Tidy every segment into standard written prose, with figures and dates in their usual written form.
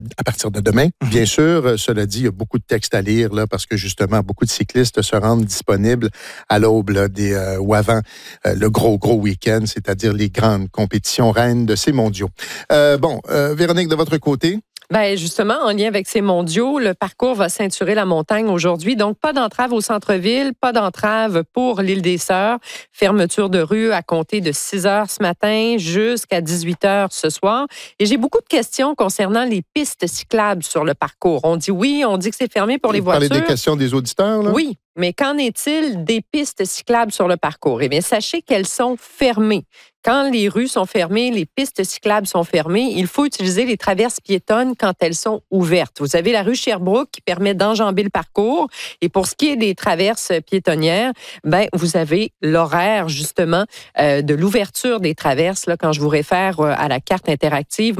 à partir de demain, bien sûr. Cela dit, il y a beaucoup de textes à lire là, parce que justement, beaucoup de cyclistes se rendent disponibles à l'aube là, ou avant le gros week-end, c'est-à-dire les grandes compétitions reines de ces mondiaux. Véronique, de votre côté? Bien, justement, en lien avec ces mondiaux, le parcours va ceinturer la montagne aujourd'hui. Donc, pas d'entrave au centre-ville, pas d'entrave pour l'île des Sœurs. Fermeture de rue à compter de 6 heures ce matin jusqu'à 18 heures ce soir. Et j'ai beaucoup de questions concernant les pistes cyclables sur le parcours. On dit oui, on dit que c'est fermé pour les voitures. Vous parlez des questions des auditeurs, là? Oui. Mais qu'en est-il des pistes cyclables sur le parcours? Eh bien, sachez qu'elles sont fermées. Quand les rues sont fermées, les pistes cyclables sont fermées, il faut utiliser les traverses piétonnes quand elles sont ouvertes. Vous avez la rue Sherbrooke qui permet d'enjamber le parcours. Et pour ce qui est des traverses piétonnières, ben vous avez l'horaire, justement, de l'ouverture des traverses. Là, quand je vous réfère à la carte interactive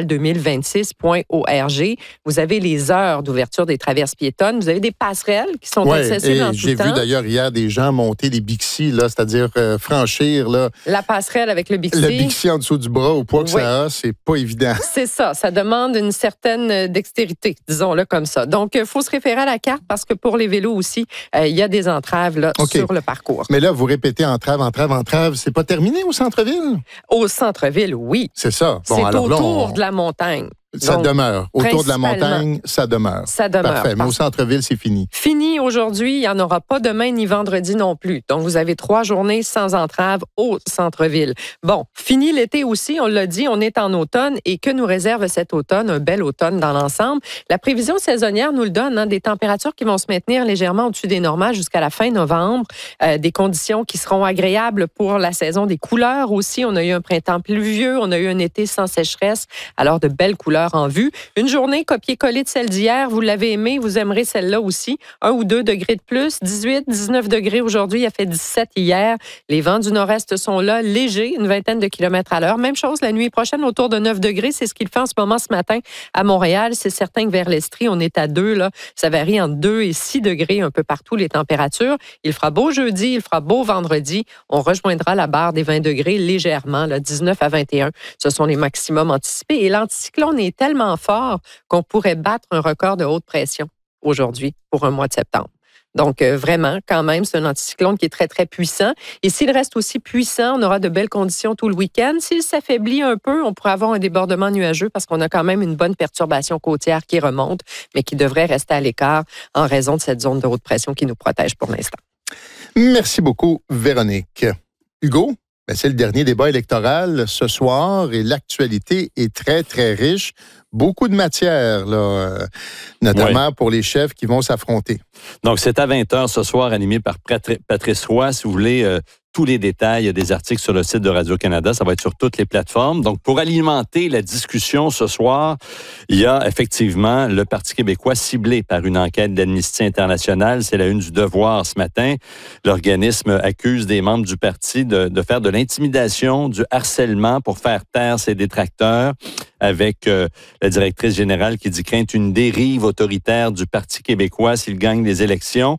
montréal2026.org, vous avez les heures d'ouverture des traverses piétonnes. Vous avez des passerelles qui sont accessibles en tout temps. J'ai vu d'ailleurs hier des gens monter des Bixi, là, c'est-à-dire franchir là, la passerelle avec le Bixi. Le Bixi en dessous du bras, au poids que ça a, c'est pas évident. C'est ça. Ça demande une certaine dextérité, disons-le comme ça. Donc, il faut se référer à la carte parce que pour les vélos aussi, il y a des entraves là, sur le parcours. Mais là, vous répétez entrave. C'est pas terminé au centre-ville? Au centre-ville, oui. C'est ça. Bon, c'est alors autour de la montagne. Ça demeure. Autour de la montagne, ça demeure. Ça demeure. Parfait. Mais au centre-ville, c'est fini. Fini aujourd'hui. Il n'y en aura pas demain ni vendredi non plus. Donc, vous avez 3 journées sans entrave au centre-ville. Bon, fini l'été aussi. On l'a dit, on est en automne. Et que nous réserve cet automne? Un bel automne dans l'ensemble. La prévision saisonnière nous le donne. Des températures qui vont se maintenir légèrement au-dessus des normales jusqu'à la fin novembre. Des conditions qui seront agréables pour la saison des couleurs aussi. On a eu un printemps pluvieux. On a eu un été sans sécheresse. Alors, de belles couleurs en vue. Une journée copier-coller de celle d'hier, vous l'avez aimée, vous aimerez celle-là aussi. 1 ou 2 degrés de plus, 18, 19 degrés aujourd'hui, il a fait 17 hier. Les vents du nord-est sont là, légers, une vingtaine de kilomètres à l'heure. Même chose la nuit prochaine, autour de 9 degrés, c'est ce qu'il fait en ce moment ce matin à Montréal. C'est certain que vers l'Estrie, on est à 2, là. Ça varie entre 2 et 6 degrés un peu partout, les températures. Il fera beau jeudi, il fera beau vendredi. On rejoindra la barre des 20 degrés légèrement, là, 19 à 21. Ce sont les maximums anticipés. Et l'anticyclone est tellement fort qu'on pourrait battre un record de haute pression aujourd'hui pour un mois de septembre. Donc, vraiment, quand même, c'est un anticyclone qui est très, très puissant. Et s'il reste aussi puissant, on aura de belles conditions tout le week-end. S'il s'affaiblit un peu, on pourrait avoir un débordement nuageux parce qu'on a quand même une bonne perturbation côtière qui remonte, mais qui devrait rester à l'écart en raison de cette zone de haute pression qui nous protège pour l'instant. Merci beaucoup, Véronique. Hugo? Ben, c'est le dernier débat électoral ce soir et l'actualité est très, très riche. Beaucoup de matière, là, notamment pour les chefs qui vont s'affronter. Donc, c'est à 20h ce soir, animé par Patrice Roy. Si vous voulez tous les détails, il y a des articles sur le site de Radio-Canada. Ça va être sur toutes les plateformes. Donc, pour alimenter la discussion ce soir, il y a effectivement le Parti québécois ciblé par une enquête d'Amnesty International. C'est la une du Devoir ce matin. L'organisme accuse des membres du parti de faire de l'intimidation, du harcèlement pour faire taire ses détracteurs, avec la directrice générale qui dit craindre une dérive autoritaire du Parti québécois s'il gagne les élections.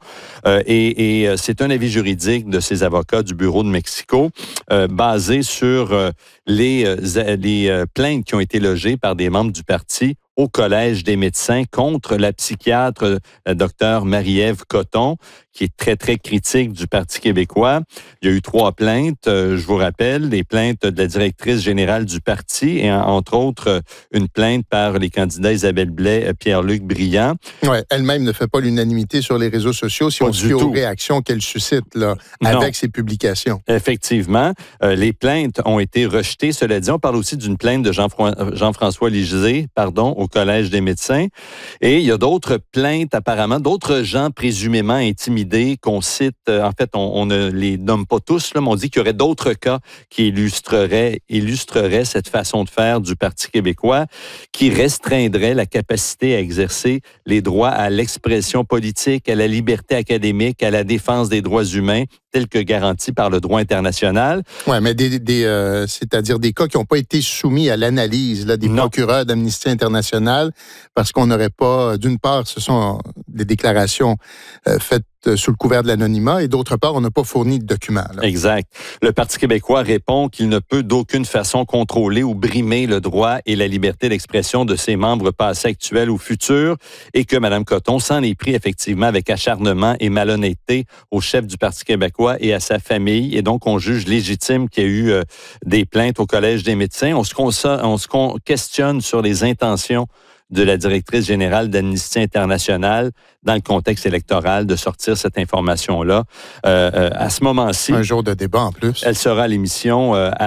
Et c'est un avis juridique de ses avocats du Bureau de Mexico, basé sur les plaintes qui ont été logées par des membres du parti au Collège des médecins contre la psychiatre Dr Marie-Ève Coton, qui est très, très critique du Parti québécois. Il y a eu 3 plaintes, je vous rappelle, les plaintes de la directrice générale du parti et entre autres une plainte par les candidats Isabelle Blais, Pierre-Luc Briand. Oui, elle-même ne fait pas l'unanimité sur les réseaux sociaux si on se fie aux réactions qu'elle suscite là, avec ses publications. Effectivement, les plaintes ont été rejetées. Cela dit, on parle aussi d'une plainte de Jean-François Lisée, au Collège des médecins. Et il y a d'autres plaintes, apparemment, d'autres gens présumément intimidés qu'on cite. En fait, on ne les nomme pas tous, là, mais on dit qu'il y aurait d'autres cas qui illustreraient cette façon de faire du Parti québécois, qui restreindrait la capacité à exercer les droits à l'expression politique, à la liberté académique, à la défense des droits humains, tels que garantis par le droit international. Oui, mais c'est-à-dire des cas qui n'ont pas été soumis à l'analyse là, des procureurs d'Amnesty International, parce qu'on n'aurait pas, d'une part, ce sont des déclarations faites sous le couvert de l'anonymat et d'autre part, on n'a pas fourni de documents. Là. Exact. Le Parti québécois répond qu'il ne peut d'aucune façon contrôler ou brimer le droit et la liberté d'expression de ses membres passés, actuels ou futurs et que Mme Cotton s'en est pris effectivement avec acharnement et malhonnêteté au chef du Parti québécois et à sa famille. Et donc, on juge légitime qu'il y a eu des plaintes au Collège des médecins. On se questionne sur les intentions de la directrice générale d'Amnesty International dans le contexte électoral de sortir cette information-là. À ce moment-ci... Un jour de débat en plus. Elle sera à l'émission à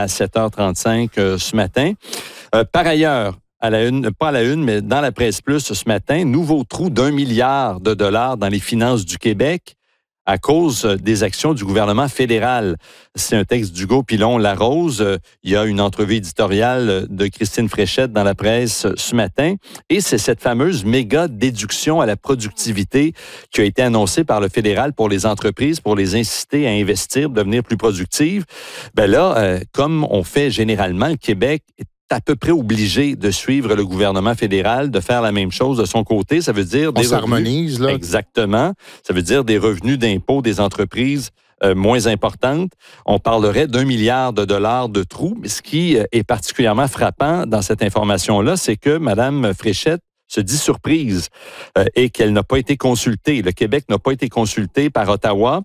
7h35 ce matin. Par ailleurs, à la une, pas à la une, mais dans la presse plus ce matin, nouveau trou d'1 milliard de dollars dans les finances du Québec à cause des actions du gouvernement fédéral. C'est un texte d'Hugo Pilon-Larose. Il y a une entrevue éditoriale de Christine Fréchette dans la presse ce matin. Et c'est cette fameuse méga déduction à la productivité qui a été annoncée par le fédéral pour les entreprises, pour les inciter à investir, devenir plus productives. Ben là, comme on fait généralement, le Québec est à peu près obligé de suivre le gouvernement fédéral, de faire la même chose de son côté. Ça veut dire on s'harmonise, là. Exactement. Ça veut dire des revenus d'impôt des entreprises moins importantes. On parlerait d'1 milliard de dollars de trous. Mais ce qui est particulièrement frappant dans cette information-là, c'est que Mme Fréchette se dit surprise et qu'elle n'a pas été consultée. Le Québec n'a pas été consulté par Ottawa.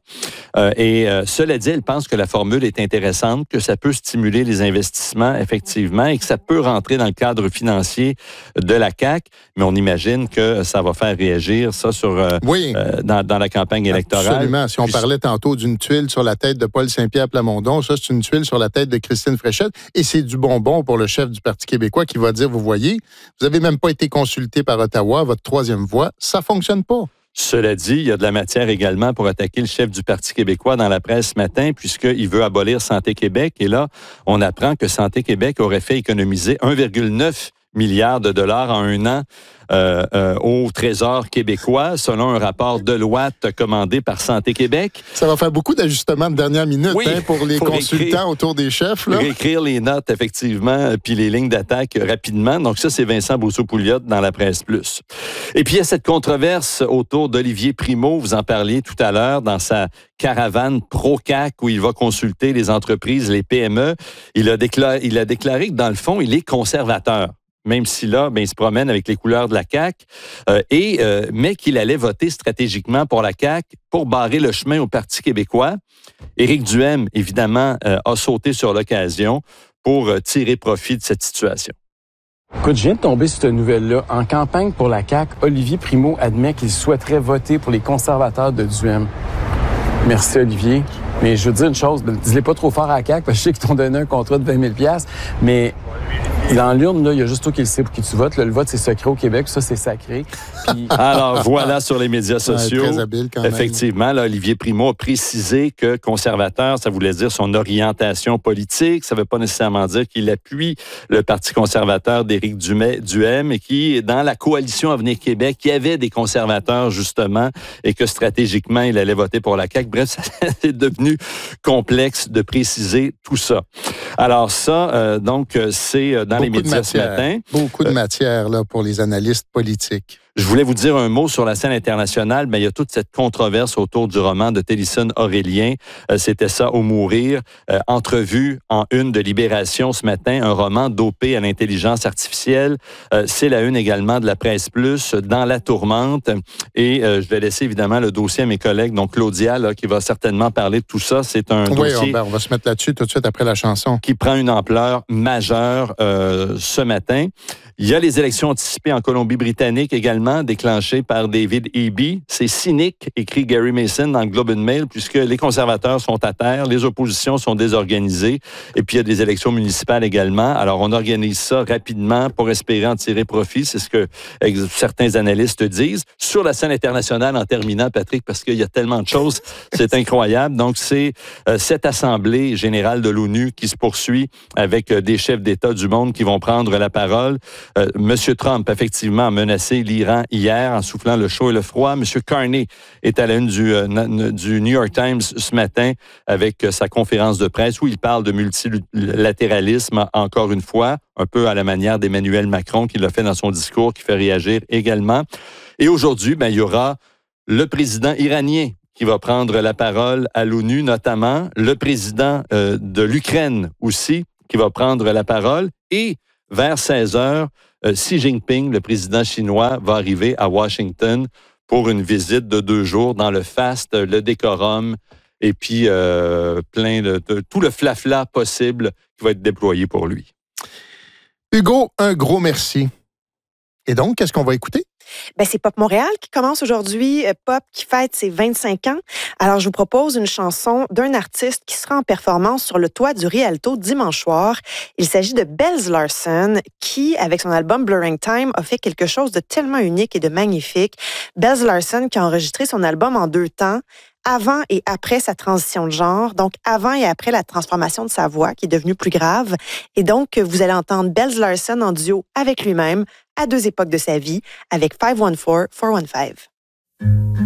Cela dit, elle pense que la formule est intéressante, que ça peut stimuler les investissements, effectivement, et que ça peut rentrer dans le cadre financier de la CAQ. Mais on imagine que ça va faire réagir, ça, dans la campagne électorale. Absolument. Si on parlait tantôt d'une tuile sur la tête de Paul Saint-Pierre Plamondon, ça, c'est une tuile sur la tête de Christine Fréchette. Et c'est du bonbon pour le chef du Parti québécois qui va dire, vous voyez, vous n'avez même pas été consulté par Ottawa, votre troisième voie, ça fonctionne pas. Cela dit, il y a de la matière également pour attaquer le chef du Parti québécois dans la presse ce matin, puisqu'il veut abolir Santé Québec. Et là, on apprend que Santé Québec aurait fait économiser 1,9 milliard de dollars en un an au Trésor québécois, selon un rapport Deloitte commandé par Santé Québec. Ça va faire beaucoup d'ajustements de dernière minute pour les consultants autour des chefs. Là. Réécrire les notes, effectivement, puis les lignes d'attaque rapidement. Donc ça, c'est Vincent Bousseau-Pouliot dans la presse plus. Et puis, il y a cette controverse autour d'Olivier Primo, vous en parliez tout à l'heure, dans sa caravane pro-CAQ où il va consulter les entreprises, les PME. Il a déclaré que, dans le fond, il est conservateur. Même si là, il se promène avec les couleurs de la CAQ, mais qu'il allait voter stratégiquement pour la CAQ pour barrer le chemin au Parti québécois. Éric Duhaime, évidemment, a sauté sur l'occasion pour tirer profit de cette situation. Écoute, je viens de tomber sur cette nouvelle-là. En campagne pour la CAQ, Olivier Primo admet qu'il souhaiterait voter pour les conservateurs de Duhaime. Merci, Olivier. Mais je veux dire une chose, dis-les pas trop fort à la CAQ, parce que je sais qu'ils t'ont donné un contrat de 20 000 $, mais dans l'urne, là, il y a juste toi qui le sais pour qui tu votes. Là, le vote, c'est secret au Québec, ça, c'est sacré. Puis... Alors, voilà sur les médias sociaux. Très habile quand même. Effectivement, là, Olivier Primo a précisé que conservateur, ça voulait dire son orientation politique. Ça ne veut pas nécessairement dire qu'il appuie le Parti conservateur d'Éric Duhaime et qui, dans la coalition Avenir Québec, il y avait des conservateurs, justement, et que stratégiquement, il allait voter pour la CAQ. Bref, ça est devenu complexe de préciser tout ça. Alors ça, donc, c'est dans les médias ce matin. Beaucoup de matière là, pour les analystes politiques. Je voulais vous dire un mot sur la scène internationale. Il y a toute cette controverse autour du roman de Tennyson Aurélien. C'était ça au mourir. Entrevue en une de Libération ce matin, un roman dopé à l'intelligence artificielle. C'est la une également de la Presse Plus, Dans la tourmente. Et je vais laisser évidemment le dossier à mes collègues, donc Claudia, là, qui va certainement parler de tout ça. C'est un dossier... on va se mettre là-dessus tout de suite après la chanson. Qui prend une ampleur majeure ce matin. Il y a les élections anticipées en Colombie-Britannique également, déclenchées par David Eby. C'est cynique, écrit Gary Mason dans le Globe and Mail, puisque les conservateurs sont à terre, les oppositions sont désorganisées, et puis il y a des élections municipales également. Alors, on organise ça rapidement pour espérer en tirer profit, c'est ce que certains analystes disent. Sur la scène internationale, en terminant, Patrick, parce qu'il y a tellement de choses, c'est incroyable. Donc, c'est cette Assemblée générale de l'ONU qui se poursuit avec des chefs d'État du monde qui vont prendre la parole. Monsieur Trump, effectivement, a menacé l'Iran hier en soufflant le chaud et le froid. Monsieur Carney est à la une du New York Times ce matin avec sa conférence de presse où il parle de multilatéralisme encore une fois, un peu à la manière d'Emmanuel Macron qui l'a fait dans son discours, qui fait réagir également. Et aujourd'hui, il y aura le président iranien qui va prendre la parole à l'ONU, notamment le président de l'Ukraine aussi, qui va prendre la parole. Et vers 16 heures, Xi Jinping, le président chinois, va arriver à Washington pour une visite de 2 jours dans le faste, le décorum et puis tout le flafla possible qui va être déployé pour lui. Hugo, un gros merci. Et donc, qu'est-ce qu'on va écouter? C'est Pop Montréal qui commence aujourd'hui. Pop qui fête ses 25 ans. Alors, je vous propose une chanson d'un artiste qui sera en performance sur le toit du Rialto dimanche soir. Il s'agit de Bells Larsen qui, avec son album Blurring Time, a fait quelque chose de tellement unique et de magnifique. Bells Larsen qui a enregistré son album en 2 temps, avant et après sa transition de genre, donc avant et après la transformation de sa voix qui est devenue plus grave. Et donc, vous allez entendre Bells Larsen en duo avec lui-même à 2 époques de sa vie, avec 514-415.